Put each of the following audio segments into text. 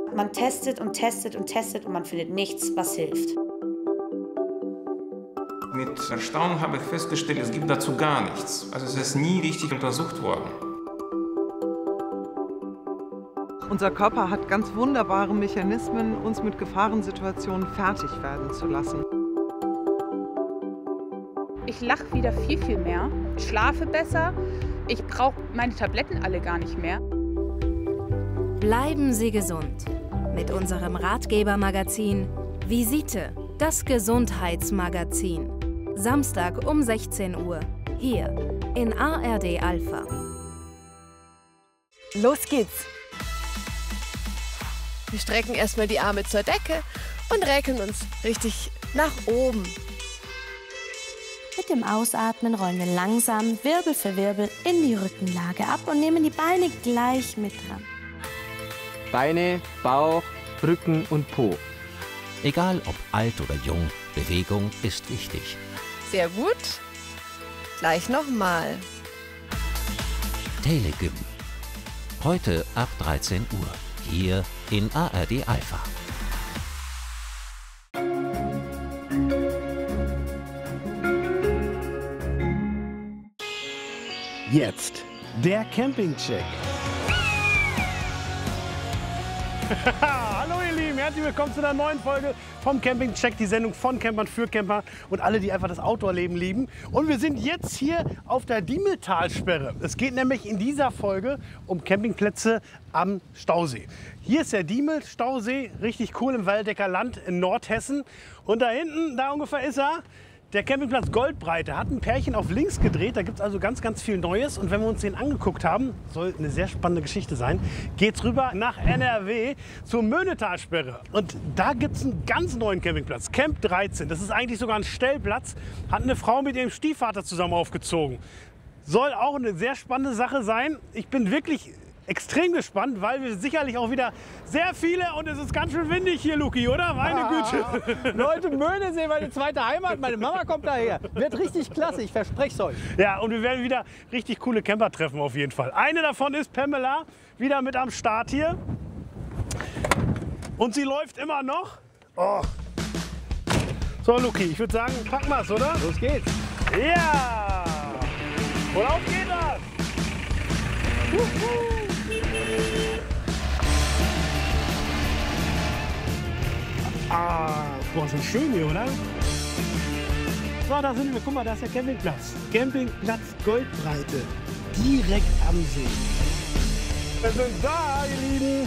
Man testet und testet und testet und man findet nichts, was hilft. Mit Erstaunen habe ich festgestellt, es gibt dazu gar nichts. Also es ist nie richtig untersucht worden. Unser Körper hat ganz wunderbare Mechanismen, uns mit Gefahrensituationen fertig werden zu lassen. Ich lache wieder viel mehr, schlafe besser, ich brauche meine Tabletten alle gar nicht mehr. Bleiben Sie gesund mit unserem Ratgebermagazin Visite, das Gesundheitsmagazin. Samstag um 16 Uhr, hier in ARD Alpha. Los geht's! Wir strecken erstmal die Arme zur Decke und räkeln uns richtig nach oben. Mit dem Ausatmen rollen wir langsam Wirbel für Wirbel in die Rückenlage ab und nehmen die Beine gleich mit dran. Beine, Bauch, Rücken und Po. Egal ob alt oder jung, Bewegung ist wichtig. Sehr gut. Gleich nochmal. Telegym. Heute ab 13 Uhr. Hier in ARD Alpha. Jetzt der Campingcheck. Hallo ihr Lieben, herzlich willkommen zu einer neuen Folge vom Campingcheck, die Sendung von Campern für Camper und alle, die einfach das Outdoor-Leben lieben. Und wir sind jetzt hier auf der Diemeltalsperre. Es geht nämlich in dieser Folge um Campingplätze am Stausee. Hier ist der Diemel-Stausee, richtig cool im Waldecker Land in Nordhessen. Und da hinten, da ungefähr ist er. Der Campingplatz Goldbreite hat ein Pärchen auf links gedreht, da gibt es also ganz viel Neues. Und wenn wir uns den angeguckt haben, soll eine sehr spannende Geschichte sein, geht's rüber nach NRW zur Möhnetalsperre. Und da gibt es einen ganz neuen Campingplatz, Camp 13. Das ist eigentlich sogar ein Stellplatz, hat eine Frau mit ihrem Stiefvater zusammen aufgezogen. Soll auch eine sehr spannende Sache sein. Ich bin wirklich extrem gespannt, weil wir sicherlich auch wieder sehr viele und es ist ganz schön windig hier, Luki, oder? Meine Güte. Leute, Möhnesee, meine zweite Heimat, meine Mama kommt daher. Wird richtig klasse, ich verspreche es euch. Ja, und wir werden wieder richtig coole Camper treffen auf jeden Fall. Eine davon ist Pamela, wieder mit am Start hier. Und sie läuft immer noch. Oh. So, Luki, ich würde sagen, packen wir es, oder? Los geht's. Ja! Und auf geht das! Boah, ist das schön hier, oder? So, da sind wir. Guck mal, da ist der Campingplatz. Campingplatz Goldbreite. Direkt am See. Wir sind da, ihr Lieben.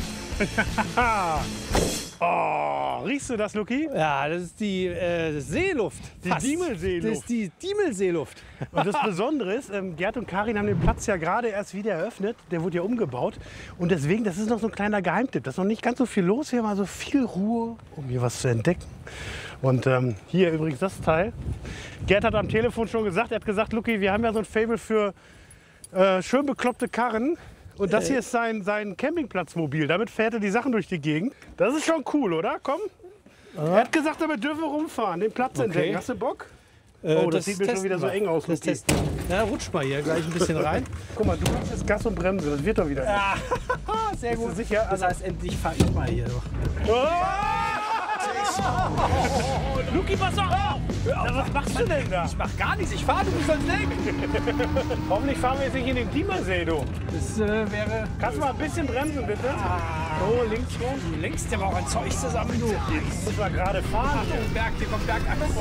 Oh, riechst du das, Luki? Ja, das ist die Seeluft. Die Diemelseeluft. Das ist die Diemelseeluft. Und das Besondere ist, Gerd und Karin haben den Platz ja gerade erst wieder eröffnet. Der wurde ja umgebaut. Und deswegen, das ist noch so ein kleiner Geheimtipp. Da ist noch nicht ganz so viel los. Hier mal so viel Ruhe, um hier was zu entdecken. Und hier übrigens das Teil. Gerd hat am Telefon schon gesagt, er hat gesagt, Luki, wir haben ja so ein Faible für schön bekloppte Karren. Und das hier ist sein Campingplatzmobil. Damit fährt er die Sachen durch die Gegend. Das ist schon cool, oder? Komm. Er hat gesagt, damit dürfen wir rumfahren, den Platz entdecken. Hast du Bock? Oh, das sieht mir schon wieder so eng aus. Das testen. Ja, rutsch mal hier gleich ein bisschen rein. Guck mal, du machst jetzt Gas und Bremse. Das wird doch wieder. Ja, sehr gut. Sicher? Das heißt, endlich fahre ich mal hier durch. Oh! Luki, pass auf! Ja, was machst du denn da? Ich mach gar nichts, ich fahre, du bist ans Lenk. Hoffentlich fahren wir jetzt nicht in den Diemersee, du. Das wäre... Kannst du mal ein bisschen bremsen, bitte? Oh, links rum. Du lenkst ja auch ein Zeug zusammen, du. Jetzt müssen wir gerade fahren. Achtung, Berg, hier kommt Bergachse.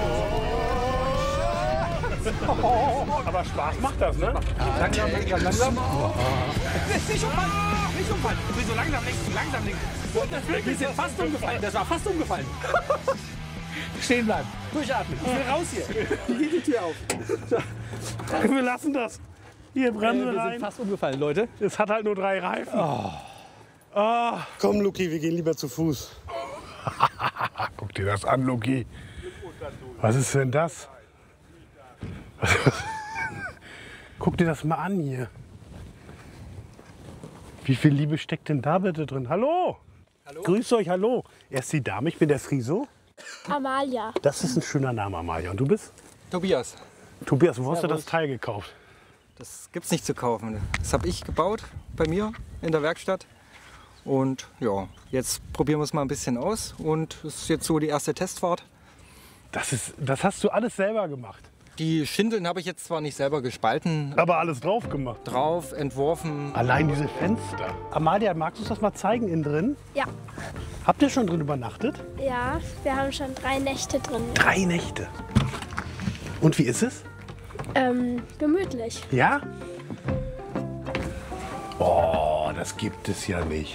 Aber Spaß macht das, ne? Langsam. Nicht umfallen. Du bist so langsam links. Wir sind fast umgefallen. Das war fast umgefallen. Stehen bleiben. Durchatmen. Ich will raus hier. Hier geht die Tür auf. Wir lassen das. Hier, Bremse rein. Wir sind fast umgefallen, Leute. Es hat halt nur 3 Reifen. Oh. Komm, Luki, wir gehen lieber zu Fuß. Guck dir das an, Luki. Was ist denn das? Guck dir das mal an hier. Wie viel Liebe steckt denn da bitte drin? Hallo? Hallo? Grüß euch, hallo. Er ist die Dame, ich bin der Friso. Amalia. Das ist ein schöner Name, Amalia. Und du bist? Tobias. Tobias, wo hast du das Teil gekauft? Das gibt's nicht zu kaufen. Das habe ich gebaut bei mir in der Werkstatt. Und ja, jetzt probieren wir es mal ein bisschen aus. Und es ist jetzt so die erste Testfahrt. Das hast du alles selber gemacht? Die Schindeln habe ich jetzt zwar nicht selber gespalten. Aber alles drauf gemacht? Drauf, entworfen. Allein diese Fenster. Amalia, magst du uns das mal zeigen innen drin? Ja. Habt ihr schon drin übernachtet? Ja, wir haben schon 3 Nächte drin. 3 Nächte? Und wie ist es? Gemütlich. Ja? Oh, das gibt es ja nicht.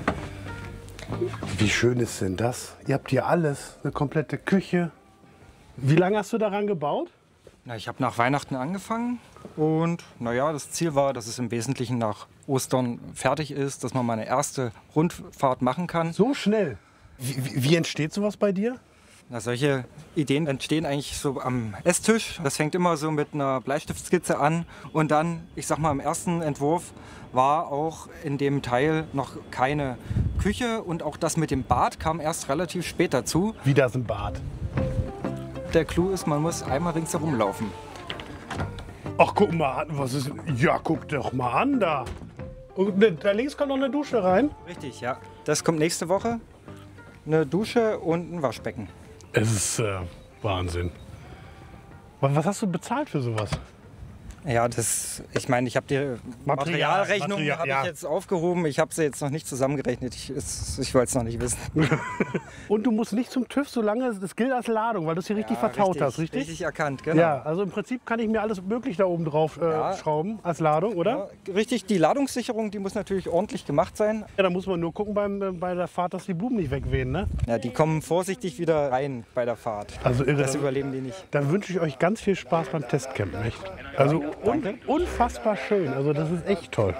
Wie schön ist denn das? Ihr habt hier alles, eine komplette Küche. Wie lange hast du daran gebaut? Na, ich habe nach Weihnachten angefangen und naja, das Ziel war, dass es im Wesentlichen nach Ostern fertig ist, dass man mal eine erste Rundfahrt machen kann. So schnell? Wie entsteht sowas bei dir? Na, solche Ideen entstehen eigentlich so am Esstisch. Das fängt immer so mit einer Bleistiftskizze an und dann, ich sag mal, im ersten Entwurf war auch in dem Teil noch keine Küche und auch das mit dem Bad kam erst relativ spät dazu. Wie das ein Bad? Der Clou ist, man muss einmal ringsherum laufen. Ach, guck mal an, was ist. Ja, guck doch mal an da. Und da links kommt noch eine Dusche rein. Richtig, ja. Das kommt nächste Woche. Eine Dusche und ein Waschbecken. Es ist Wahnsinn. Was hast du bezahlt für sowas? Ja, ich meine, ich habe die Materialrechnung habe ich jetzt aufgehoben. Ich habe sie jetzt noch nicht zusammengerechnet. Ich wollte es noch nicht wissen. Und du musst nicht zum TÜV, solange das gilt als Ladung, weil du es hier richtig vertaut hast, richtig? Richtig erkannt, genau. Ja, also im Prinzip kann ich mir alles möglich da oben drauf schrauben als Ladung, oder? Ja, richtig, die Ladungssicherung, die muss natürlich ordentlich gemacht sein. Ja, da muss man nur gucken bei der Fahrt, dass die Blumen nicht wegwehen, ne? Ja, die kommen vorsichtig wieder rein bei der Fahrt. Also irre. Das überleben die nicht. Dann wünsche ich euch ganz viel Spaß beim Testcampen, echt. Also unfassbar schön, also das ist echt toll.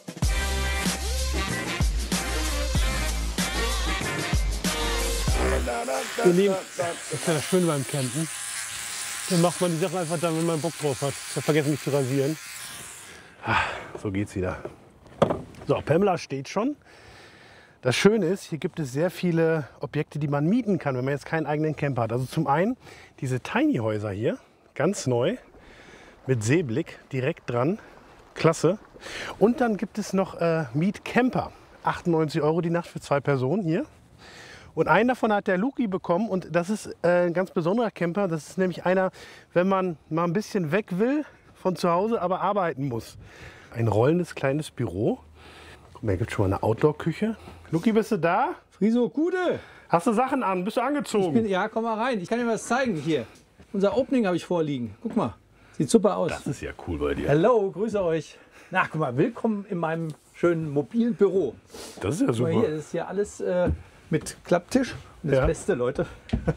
Ihr Lieben, das ist ja das Schöne beim Campen. Dann macht man die Sachen einfach dann, wenn man Bock drauf hat. Ich habe vergessen, mich zu rasieren. So geht's wieder. So, Pamela steht schon. Das Schöne ist, hier gibt es sehr viele Objekte, die man mieten kann, wenn man jetzt keinen eigenen Camper hat. Also zum einen diese Tiny-Häuser hier, ganz neu, mit Seeblick, direkt dran. Klasse. Und dann gibt es noch Mietcamper. 98 € die Nacht für 2 Personen hier. Und einen davon hat der Luki bekommen und das ist ein ganz besonderer Camper. Das ist nämlich einer, wenn man mal ein bisschen weg will von zu Hause, aber arbeiten muss. Ein rollendes kleines Büro. Guck mal, hier gibt es schon mal eine Outdoor-Küche. Luki, bist du da? Friso, Gute! Hast du Sachen an? Bist du angezogen? Ja, komm mal rein. Ich kann dir was zeigen hier. Unser Opening habe ich vorliegen. Guck mal. Sieht super aus. Das ist ja cool bei dir. Hallo, grüße euch. Na, guck mal, willkommen in meinem schönen mobilen Büro. Das ist ja super. Guck mal hier, das ist ja alles mit Klapptisch. Und das Beste, Leute,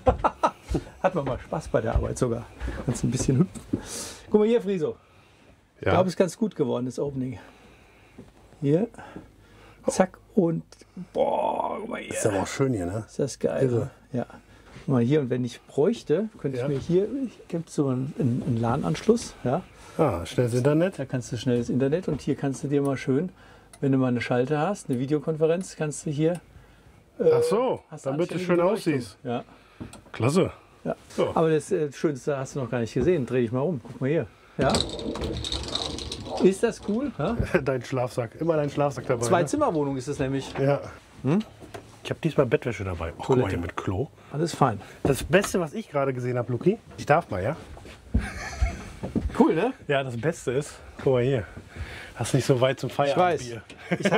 hat man mal Spaß bei der Arbeit sogar. Kannst ein bisschen hüpfen. Guck mal hier, Friso. Ich glaube, es ist ganz gut geworden, das Opening. Hier. Zack und boah, guck mal hier. Das ist aber auch schön hier, ne? Ist das geil. Irre. Ja. Guck mal hier, und wenn ich bräuchte, könnte ich mir hier, gibt es so einen LAN-Anschluss. Ja. Schnelles Internet. Da kannst du schnelles Internet und hier kannst du dir mal schön, wenn du mal eine Schalte hast, eine Videokonferenz, kannst du hier. Ach so, damit du schön aussiehst. Ja. Klasse. Ja. So. Aber das Schönste hast du noch gar nicht gesehen. Dreh dich mal um. Guck mal hier. Ja. Ist das cool? Ja? Dein Schlafsack. Immer dein Schlafsack dabei. 2-Zimmer-Wohnung ist das nämlich. Ja. Hm? Ich habe diesmal Bettwäsche dabei. Oh, guck mal hier mit Klo. Alles fein. Das Beste, was ich gerade gesehen habe, Luki. Ich darf mal, ja? Cool, ne? Ja, das Beste ist, guck mal hier. Hast nicht so weit zum Feierabendbier. Ich weiß.